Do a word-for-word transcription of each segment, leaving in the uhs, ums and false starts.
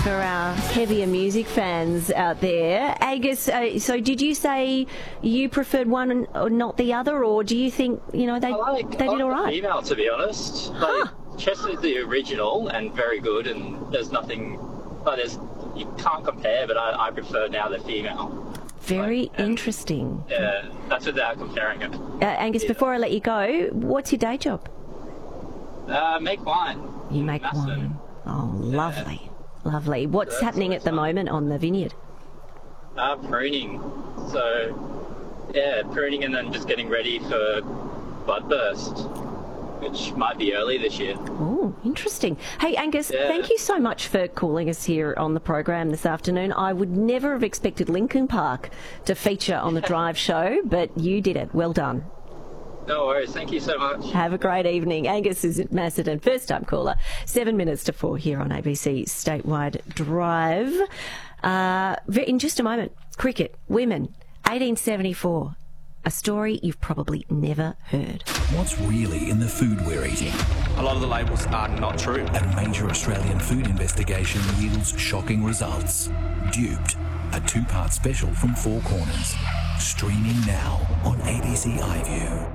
for our heavier music fans out there. Angus, uh, so did you say you preferred one or not the other, or do you think, you know, they, I like, they I did all like the right? female, to be honest. Like, Huh. Chess is the original and very good, and there's nothing, like, there's, you can't compare, but I, I prefer now the female. Very Like, and, interesting. Yeah, that's without comparing it. Uh, Angus, Yeah. before I let you go, what's your day job? Uh, make wine. You make Massive. wine. Oh, lovely. Lovely. What's That's happening at the awesome. moment on the vineyard? Uh, pruning. So, yeah, pruning and then just getting ready for budburst, which might be early this year. Oh, interesting. Hey, Angus, Yeah. thank you so much for calling us here on the program this afternoon. I would never have expected Lincoln Park to feature on the Drive show, but you did it. Well done. No worries. Thank you so much. Have a great evening. Angus is at Macedon, first-time caller. Seven minutes to four here on A B C Statewide Drive. Uh, in just a moment, cricket, women, eighteen seventy-four. A story you've probably never heard. What's really in the food we're eating? A lot of the labels are not true. A major Australian food investigation yields shocking results. Duped, a two-part special from Four Corners. Streaming now on A B C iView.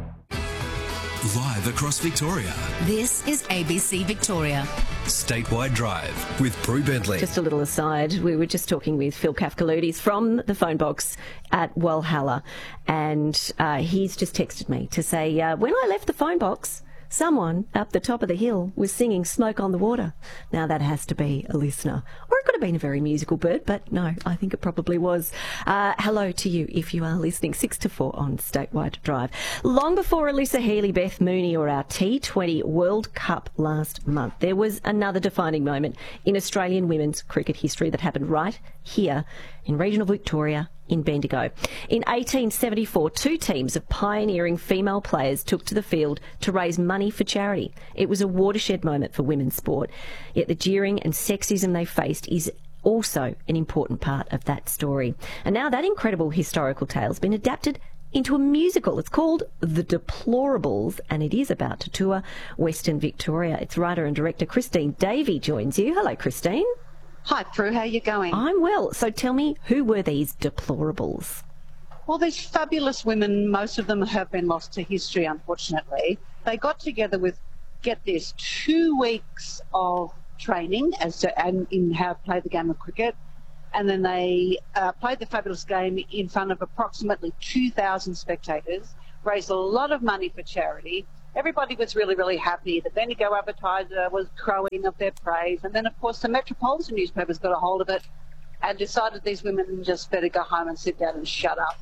Live across Victoria. This is A B C Victoria. Statewide Drive with Prue Bentley. Just a little aside, we were just talking with Phil Kafkaloutis from the phone box at Walhalla, and uh, he's just texted me to say, uh, when I left the phone box, someone up the top of the hill was singing Smoke on the Water. Now that has to be a listener. Or it could have been a very musical bird, but no, I think it probably was. Uh, hello to you if you are listening. Six to four on Statewide Drive. Long before Alyssa Healy, Beth Mooney or our T twenty World Cup last month, there was another defining moment in Australian women's cricket history that happened right here in regional Victoria in Bendigo. In eighteen seventy-four, two teams of pioneering female players took to the field to raise money for charity. It was a watershed moment for women's sport, yet the jeering and sexism they faced is also an important part of that story. And now that incredible historical tale has been adapted into a musical. It's called The Deplorables, and it is about to tour Western Victoria. Its writer and director Christine Davey joins you. Hello, Christine. Hi, Prue. How are you going? I'm well. So tell me, who were these deplorables? Well, these fabulous women, most of them have been lost to history, unfortunately. They got together with, get this, two weeks of training as to and in how to play the game of cricket, and then they uh, played the fabulous game in front of approximately two thousand spectators, raised a lot of money for charity. Everybody was really, really happy. The Bendigo Advertiser was crowing of their praise. And then, of course, the Metropolitan newspapers got a hold of it and decided these women just better go home and sit down and shut up.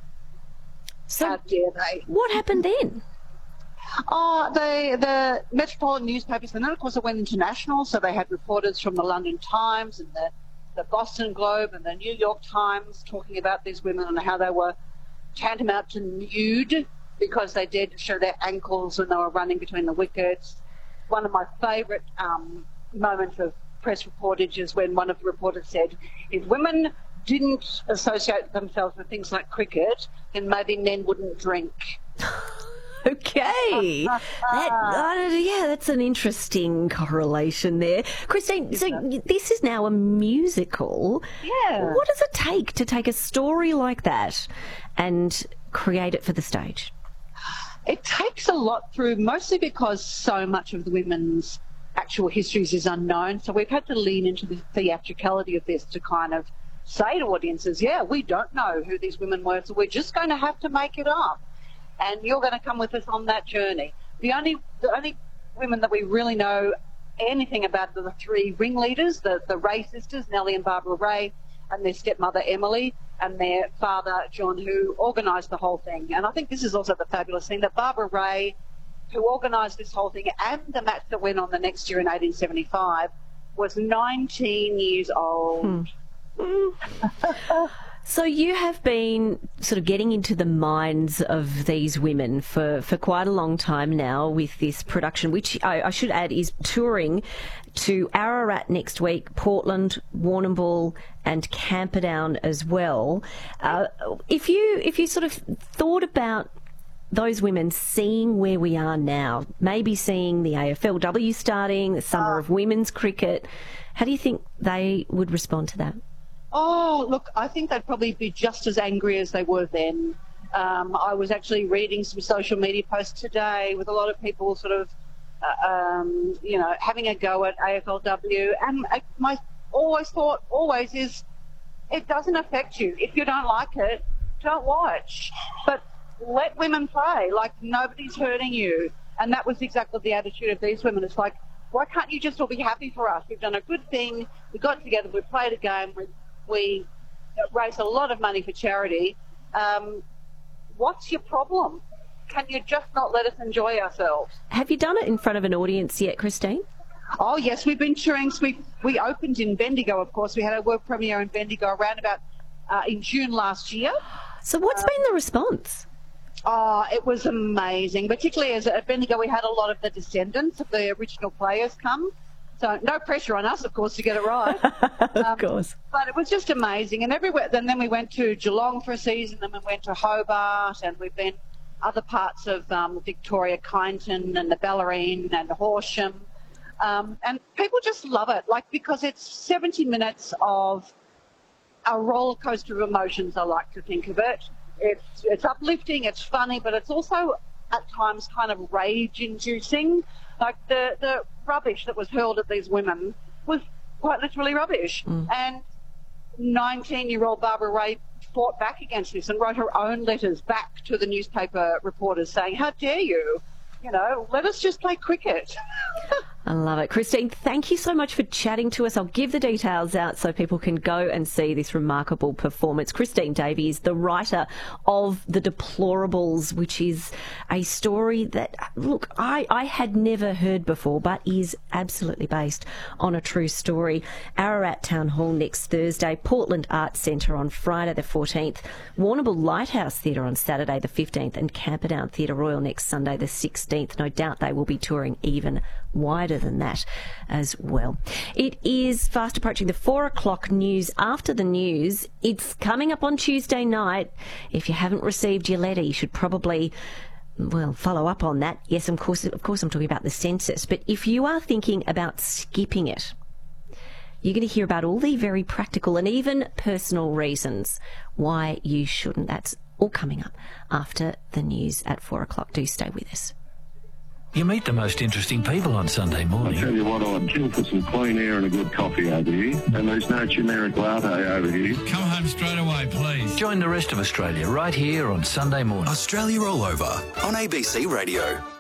So How dare they? what happened then? Oh, they, the Metropolitan newspapers, and then, of course, it went international. So they had reporters from the London Times and the, the Boston Globe and the New York Times talking about these women and how they were tantamount to nude, because they dared to show their ankles when they were running between the wickets. One of my favourite um, moments of press reportage is when one of the reporters said, if women didn't associate themselves with things like cricket, then maybe men wouldn't drink. Okay. that, uh, yeah, that's an interesting correlation there. Christine, so this is now a musical. Yeah. What does it take to take a story like that and create it for the stage? It takes a lot through, mostly because so much of the women's actual histories is unknown. So we've had to lean into the theatricality of this to kind of say to audiences, yeah, we don't know who these women were, so we're just going to have to make it up. And you're going to come with us on that journey. The only the only women that we really know anything about are the three ringleaders, the, the Ray sisters, Nellie and Barbara Ray, and their stepmother Emily, and their father John, who organised the whole thing. And I think this is also the fabulous thing, that Barbara Ray, who organised this whole thing, and the match that went on the next year in eighteen seventy-five, was nineteen years old. Hmm. So you have been sort of getting into the minds of these women for, for quite a long time now with this production, which I, I should add is touring to Ararat next week, Portland, Warrnambool and Camperdown as well. Uh, if you if you sort of thought about those women seeing where we are now, maybe seeing the A F L W starting, the summer of women's cricket, how do you think they would respond to that? Oh, look, I think they'd probably be just as angry as they were then. Um, I was actually reading some social media posts today with a lot of people sort of, uh, um, you know, having a go at A F L W. And my always thought, always is, it doesn't affect you. If you don't like it, don't watch. But let women play. Like, nobody's hurting you. And that was exactly the attitude of these women. It's like, why can't you just all be happy for us? We've done a good thing. We got together. We played a game. We, we raised a lot of money for charity. Um, what's your problem? Can you just not let us enjoy ourselves? Have you done it in front of an audience yet, Christine? Oh, yes, we've been touring. We, we opened in Bendigo, of course. We had our world premiere in Bendigo around about uh, in June last year. So what's um, been the response? Oh, it was amazing. Particularly as at Bendigo, we had a lot of the descendants of the original players come. So no pressure on us, of course, to get it right. of um, course. But it was just amazing. And everywhere. And then we went to Geelong for a season, and we went to Hobart, and we've been other parts of um, Victoria, Kyneton, and the Bellarine, and Horsham. Um, and people just love it, like, because it's seventy minutes of a roller coaster of emotions, I like to think of it. It's, it's uplifting, it's funny, but it's also at times kind of rage-inducing. Like the, the rubbish that was hurled at these women was quite literally rubbish. Mm. And nineteen-year-old Barbara Ray fought back against this and wrote her own letters back to the newspaper reporters saying, how dare you? You know, let us just play cricket. I love it. Christine, thank you so much for chatting to us. I'll give the details out so people can go and see this remarkable performance. Christine Davies, the writer of The Deplorables, which is a story that, look, I, I had never heard before, but is absolutely based on a true story. Ararat Town Hall next Thursday, Portland Arts Centre on Friday the fourteenth, Warrnambool Lighthouse Theatre on Saturday the fifteenth, and Camperdown Theatre Royal next Sunday the sixteenth. No doubt they will be touring even wider than that as well. It is fast approaching the four o'clock news. After the news, it's coming up on Tuesday night. If you haven't received your letter, you should probably, well, follow up on that. Yes, of course, of course I'm talking about the census. But if you are thinking about skipping it, you're going to hear about all the very practical and even personal reasons why you shouldn't. That's all coming up after the news at four o'clock. Do stay with us. You meet the most interesting people on Sunday morning. I tell you what, I'd kill for some clean air and a good coffee over here. And there's no generic latte over here. Come home straight away, please. Join the rest of Australia right here on Sunday morning. Australia Rollover on A B C Radio.